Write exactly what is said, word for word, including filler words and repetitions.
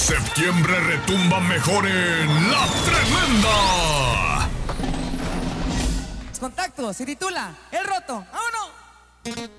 Septiembre retumba mejor en La Tremenda. Contacto, se titula El Roto. ¡Vámonos!